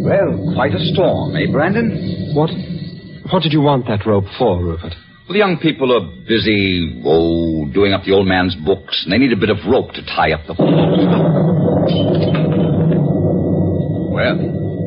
Well, quite a storm, eh, Brandon? What did you want that rope for, Rupert? Well, the young people are busy, doing up the old man's books, and they need a bit of rope to tie up the float. Well,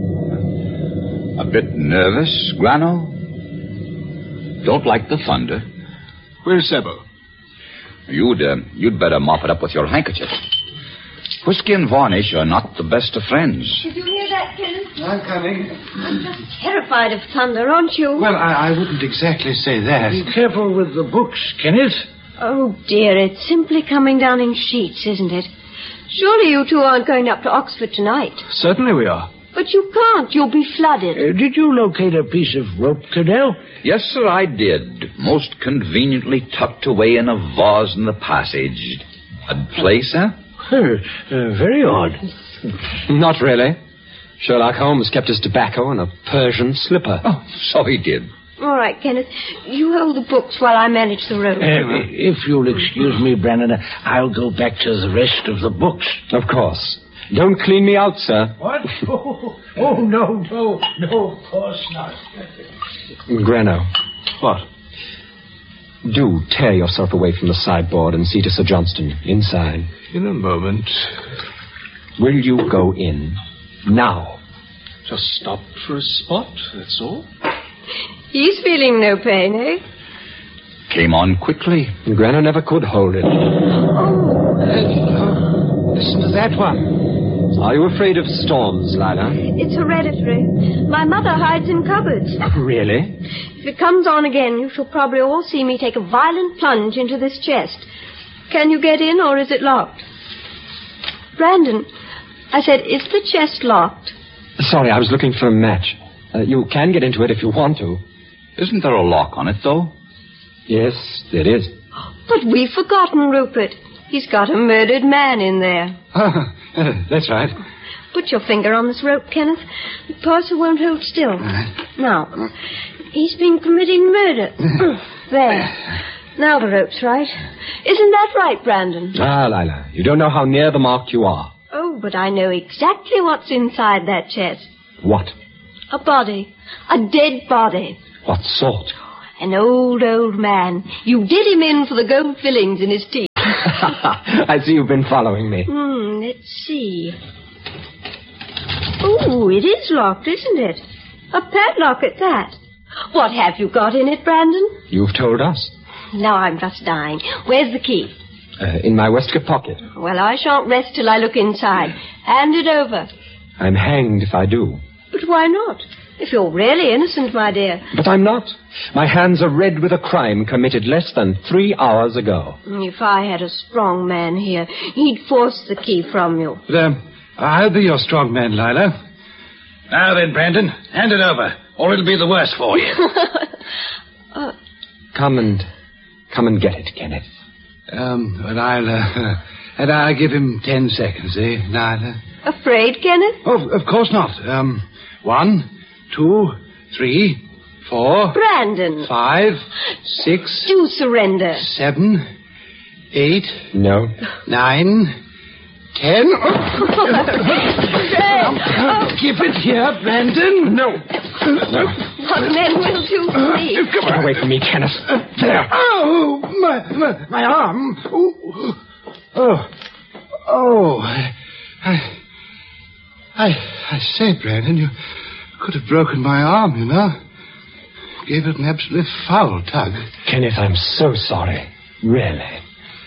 a bit nervous, Grano? Don't like the thunder. Where's Sebo? You'd better mop it up with your handkerchief. Whiskey and Varnish are not the best of friends. Did you hear that, Kenneth? I'm coming. I'm just terrified of thunder, aren't you? Well, I wouldn't exactly say that. Be careful with the books, Kenneth. Oh, dear, it's simply coming down in sheets, isn't it? Surely you two aren't going up to Oxford tonight. Certainly we are. But you can't. You'll be flooded. Did you locate a piece of rope, Cadell? Yes, sir, I did. Most conveniently tucked away in a vase in the passage. Odd place, huh? Very odd. Not really. Sherlock Holmes kept his tobacco in a Persian slipper. Oh, so he did. All right, Kenneth. You hold the books while I manage the rope. If you'll excuse me, Brandon, I'll go back to the rest of the books. Of course. Don't clean me out, sir. What? No, of course not. Grano. What? Do tear yourself away from the sideboard and see to Sir Johnston, inside. In a moment. Will you go in? Now. Just stop for a spot, that's all. He's feeling no pain, eh? Came on quickly. Grano never could hold it. Listen to that one. Are you afraid of storms, Lila? It's hereditary. My mother hides in cupboards. Really? If it comes on again, you shall probably all see me take a violent plunge into this chest. Can you get in, or is it locked? Brandon, I said, is the chest locked? Sorry, I was looking for a match. You can get into it if you want to. Isn't there a lock on it, though? Yes, there is. But we've forgotten Rupert. He's got a murdered man in there. That's right. Put your finger on this rope, Kenneth. The parcel won't hold still. Now, he's been committing murder. There. Now the rope's right. Isn't that right, Brandon? Lila, you don't know how near the mark you are. Oh, but I know exactly what's inside that chest. What? A body. A dead body. What sort? An old man. You did him in for the gold fillings in his teeth. I see you've been following me. Let's see. Oh, it is locked, isn't it? A padlock at that. What have you got in it, Brandon? You've told us. Now I'm just dying. Where's the key? In my waistcoat pocket. Well, I shan't rest till I look inside. Hand it over. I'm hanged if I do. But why not? If you're really innocent, my dear. But I'm not. My hands are red with a crime committed less than 3 hours ago. If I had a strong man here, he'd force the key from you. But, I'll be your strong man, Lila. Now then, Brandon, hand it over, or it'll be the worse for you. Come and get it, Kenneth. But I'll give him 10 seconds, eh, Lila? Afraid, Kenneth? Oh, of course not. 1, 2, 3, 4... Brandon! 5, 6... Do surrender. 7, 8... No. 9, 10... Give it here, Brandon. No. What men will do to me? Get away from me, Kenneth. There. Oh, my arm. Oh. I say, Brandon, you could have broken my arm, you know. Gave it an absolutely foul tug. Kenneth, I'm so sorry. Really.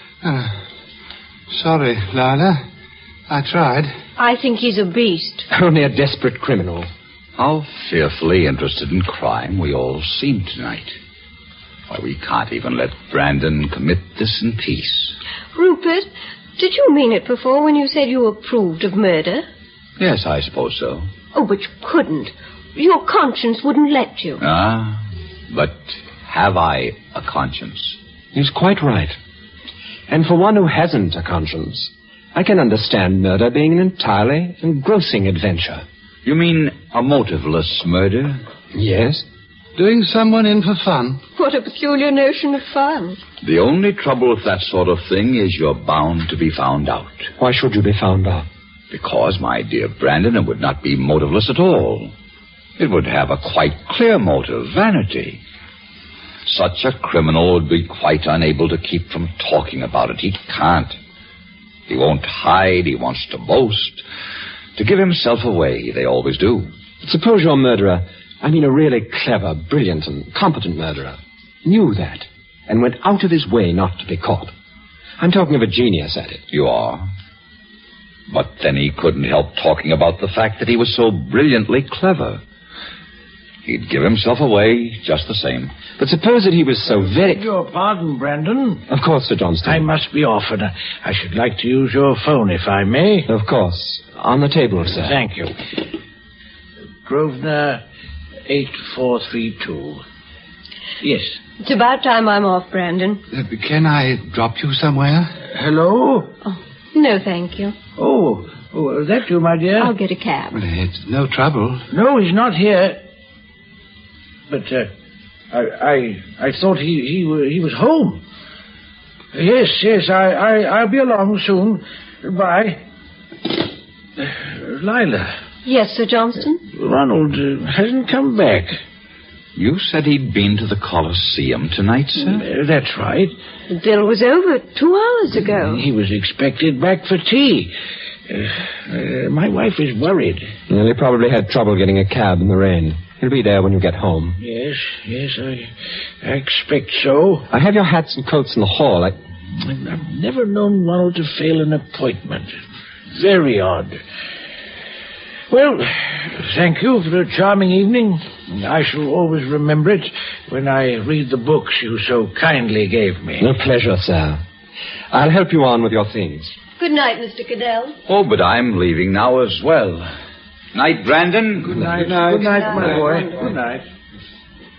Sorry, Lila. I tried. I think he's a beast. Only a desperate criminal. How fearfully interested in crime we all seem tonight. Why, we can't even let Brandon commit this in peace. Rupert, did you mean it before when you said you approved of murder? Yes, I suppose so. Oh, but you couldn't. Your conscience wouldn't let you. But have I a conscience? He's quite right. And for one who hasn't a conscience, I can understand murder being an entirely engrossing adventure. You mean a motiveless murder? Yes. Doing someone in for fun. What a peculiar notion of fun. The only trouble with that sort of thing is you're bound to be found out. Why should you be found out? Because, my dear Brandon, it would not be motiveless at all. It would have a quite clear motive, vanity. Such a criminal would be quite unable to keep from talking about it. He can't. He won't hide. He wants to boast. To give himself away, they always do. Suppose your murderer, I mean a really clever, brilliant, and competent murderer, knew that and went out of his way not to be caught. I'm talking of a genius at it. You are. But then he couldn't help talking about the fact that he was so brilliantly clever. He'd give himself away just the same. But suppose that he was so very... Beg your pardon, Brandon. Of course, Sir Johnston. I must be off, and I should like to use your phone, if I may. Of course. On the table, sir. Thank you. Grosvenor 8432. Yes. It's about time I'm off, Brandon. Can I drop you somewhere? Hello? Oh, no, thank you. Oh, is that you, my dear? I'll get a cab. Well, it's no trouble. No, he's not here. But I thought he was home. Yes, I'll be along soon. Goodbye. Lila. Yes, Sir Johnston? Ronald hasn't come back. You said he'd been to the Colosseum tonight, sir? That's right. The bill was over 2 hours ago. He was expected back for tea. My wife is worried. Well, he probably had trouble getting a cab in the rain. He'll be there when you get home. Yes, I expect so. I have your hats and coats in the hall. I've never known Ronald to fail an appointment. Very odd. Well, thank you for a charming evening. I shall always remember it when I read the books you so kindly gave me. A pleasure, sir. I'll help you on with your things. Good night, Mr. Cadell. Oh, but I'm leaving now as well. Night, Brandon. Good night, my boy. Good night.